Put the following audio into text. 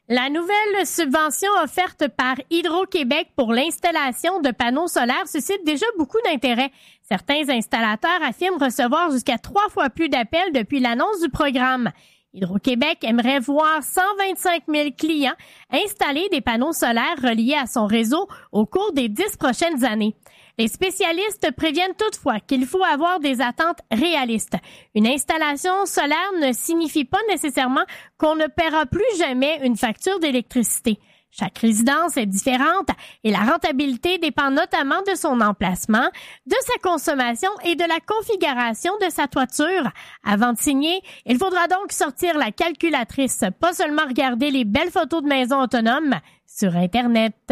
La nouvelle subvention offerte par Hydro-Québec pour l'installation de panneaux solaires suscite déjà beaucoup d'intérêt. Certains installateurs affirment recevoir jusqu'à 3 fois plus d'appels depuis l'annonce du programme. Hydro-Québec aimerait voir 125 000 clients installer des panneaux solaires reliés à son réseau au cours des 10 prochaines années. Les spécialistes préviennent toutefois qu'il faut avoir des attentes réalistes. Une installation solaire ne signifie pas nécessairement qu'on ne paiera plus jamais une facture d'électricité. Chaque résidence est différente et la rentabilité dépend notamment de son emplacement, de sa consommation et de la configuration de sa toiture. Avant de signer, il faudra donc sortir la calculatrice, pas seulement regarder les belles photos de maisons autonomes sur Internet.